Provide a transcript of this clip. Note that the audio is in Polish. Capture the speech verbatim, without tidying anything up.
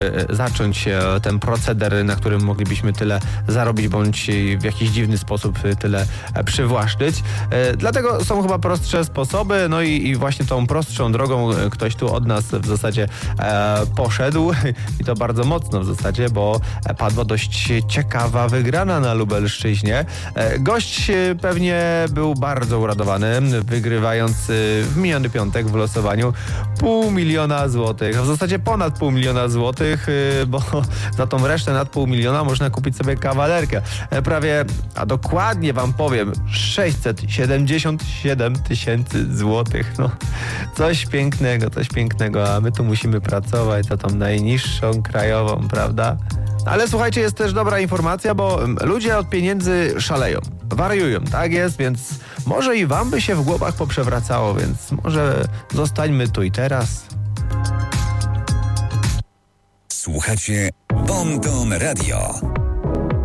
zacząć ten proceder, na którym moglibyśmy tyle zarobić, bądź w jakiś dziwny sposób tyle przywłaszczyć. Dlatego są chyba prostsze sposoby, no i, i właśnie tą prostszą drogą ktoś tu od nas w zasadzie e, poszedł i to bardzo mocno w zasadzie, bo padła dość ciekawa wygrana na Lubelszczyźnie. E, gość pewnie był bardzo uradowany, wygrywając w miniony piątek w losowaniu pół miliona złotych, w zasadzie ponad pół miliona złotych, bo za tą resztę nad pół miliona można kupić sobie kawalerkę. Prawie, a dokładnie wam powiem, sześćset siedemdziesiąt siedem tysięcy złotych. No, coś pięknego, coś pięknego, a my tu musimy pracować za tą najniższą krajową, prawda? Ale słuchajcie, jest też dobra informacja, bo ludzie od pieniędzy szaleją, wariują, tak jest, więc może i wam by się w głowach poprzewracało, więc może zostańmy tu i teraz. Słuchacie Bon Ton Radio.